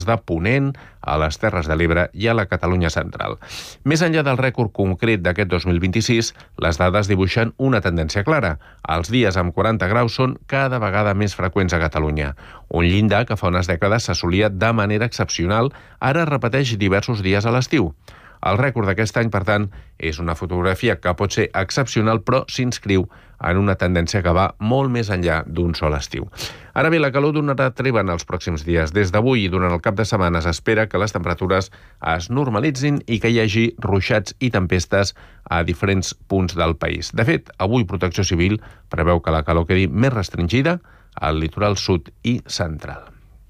de Ponent, a les Terres de l'Ebre i a la Catalunya central. Més enllà del rècord concret d'aquest 2026, les dades dibuixen una tendència clara. Els dies amb 40 graus són cada vegada més freqüents a Catalunya. Un llindar que fa unes dècades s'assolia de manera excepcional, ara es repeteix diversos dies a l'estiu. El rècord d'aquest any, per tant, és una fotografia que pot ser excepcional, però s'inscriu en una tendència que va molt més enllà d'un sol estiu. Ara bé, la calor donarà treva en els pròxims dies. Des d'avui i durant el cap de setmana s'espera que les temperatures es normalitzin i que hi hagi ruixats i tempestes a diferents punts del país. De fet, avui Protecció Civil preveu que la calor quedi més restringida al litoral sud i central.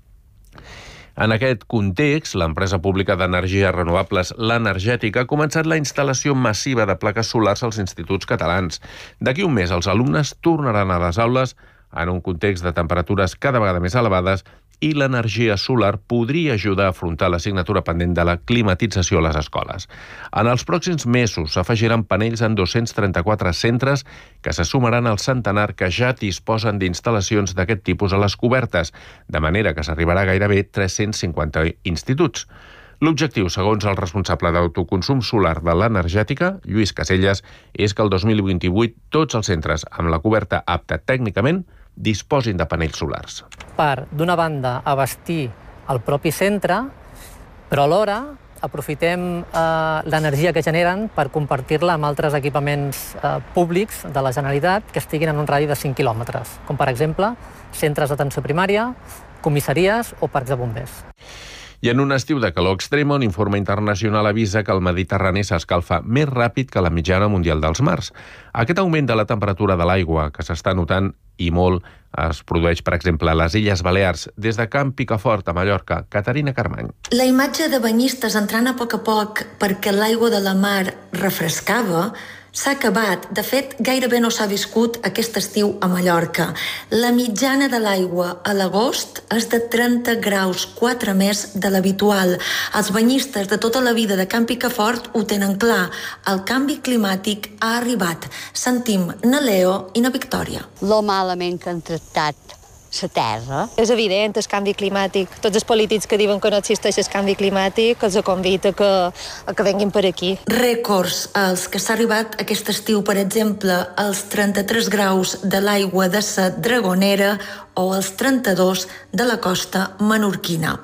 En aquest context, l'empresa pública d'energies renovables, l'Energètica, ha començat la instal·lació massiva de plaques solars als instituts catalans. D'aquí un mes, els alumnes tornaran a les aules en un context de temperatures cada vegada més elevades i l'energia solar podria ajudar a afrontar l'assignatura pendent de la climatització a les escoles. En els pròxims mesos s'afegiran panells en 234 centres que se sumaran al centenar que ja disposen d'instal·lacions d'aquest tipus a les cobertes, de manera que s'arribarà a gairebé 350 instituts. L'objectiu, segons el responsable d'autoconsum solar de l'Energètica, Lluís Caselles, és que el 2028 tots els centres amb la coberta apta tècnicament disposin de panells solars. Per, d'una banda, abastir el propi centre, però alhora aprofitem l'energia que generen per compartir-la amb altres equipaments públics de la Generalitat que estiguin en un radi de 5 quilòmetres, com per exemple centres d'atenció primària, comissaries o parcs de bombers. I en un estiu de calor extrema, un informe internacional avisa que el Mediterrani s'escalfa més ràpid que la mitjana mundial dels mars. Aquest augment de la temperatura de l'aigua, que s'està notant i molt, es produeix, per exemple, a les Illes Balears, des de Camp Picafort, a Mallorca. Caterina Carmany. La imatge de banyistes entrant a poc perquè l'aigua de la mar refrescava s'ha acabat. De fet, gairebé no s'ha viscut aquest estiu a Mallorca. La mitjana de l'aigua a l'agost és de 30 graus, 4 més de l'habitual. Els banyistes de tota la vida de Camp Picafort ho tenen clar. El canvi climàtic ha arribat. Sentim na Leo i na Victòria. Lo malament que han tractat la terra. És evident el canvi climàtic. Tots els polítics que diuen que no existeix el canvi climàtic els convida que venguin per aquí. Rècords als que s'ha arribat aquest estiu, per exemple, als 33 graus de l'aigua de la Dragonera o als 32 de la costa menorquina.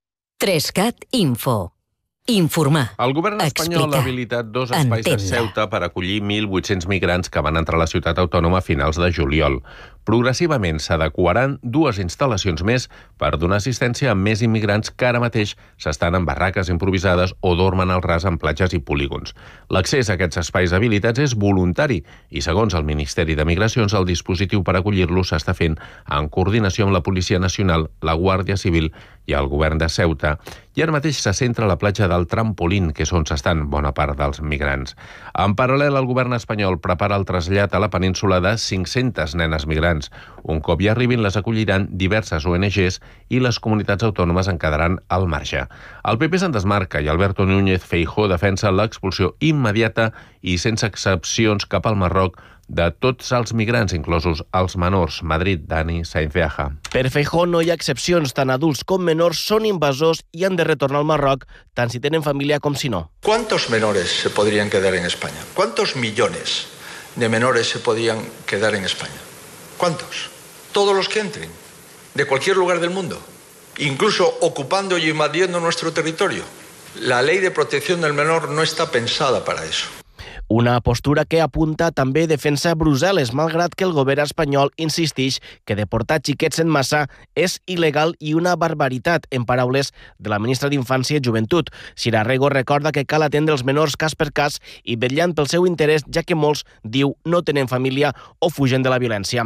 3CAT Info. Informar. El govern espanyol ha habilitat 2 espais a Ceuta per acollir 1.800 migrants que van entrar a la ciutat autònoma a finals de juliol. Progressivament s'adequaran 2 instal·lacions més per donar assistència a més immigrants que ara mateix s'estan en barraques improvisades o dormen al ras en platges i polígons. L'accés a aquests espais habilitats és voluntari i, segons el Ministeri de Migracions, el dispositiu per acollir-los s'està fent en coordinació amb la Policia Nacional, la Guàrdia Civil i el govern de Ceuta. I ara mateix se centra a la platja del Trampolín, que és on s'estan bona part dels migrants. En paral·lel, el govern espanyol prepara el trasllat a la península de 500 nenes migrants. Un cop hi arribin, les acolliran diverses ONGs i les comunitats autònomes en quedaran al marge. El PP se'n desmarca i Alberto Núñez Feijóo defensa l'expulsió immediata i sense excepcions cap al Marroc de tots els migrants, inclosos els menors. Madrid, Dani Sainz de Aja. Per Feijóo no hi ha excepcions, tant adults com menors són invasors i han de retornar al Marroc, tant si tenen família com si no. ¿Cuántos menores se podrían quedar en España? ¿Cuántos millones de menores se podían quedar en España? ¿Cuántos? Todos los que entren, de cualquier lugar del mundo, incluso ocupando y invadiendo nuestro territorio. La ley de protección del menor no está pensada para eso. Una postura que apunta també defensa Brussel·les, malgrat que el govern espanyol insisteix que deportar xiquets en massa és il·legal i una barbaritat, en paraules de la ministra d'Infància i Joventut. Sira Rego recorda que cal atendre els menors cas per cas i vetllant pel seu interès, ja que molts, diu, no tenen família o fugen de la violència.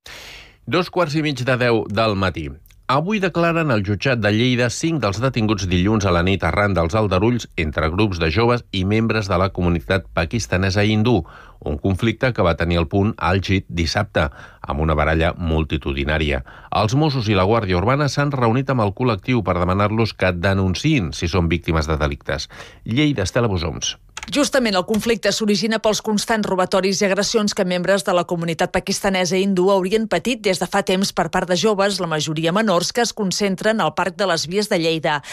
9:45 del matí. Avui declaren al jutjat de Lleida 5 dels detinguts dilluns a la nit arran dels aldarulls entre grups de joves i membres de la comunitat pakistanesa hindú, un conflicte que va tenir el punt àlgid dissabte, amb una baralla multitudinària. Els Mossos i la Guàrdia Urbana s'han reunit amb el col·lectiu per demanar-los que denunciïn si són víctimes de delictes. Lleida, Estela Bosoms. Justament el conflicte s'origina pels constants robatoris i agressions que membres de la comunitat pakistanesa hindú haurien patit des de fa temps per part de joves, la majoria menors, que es concentren al Parc de les Vies de Lleida.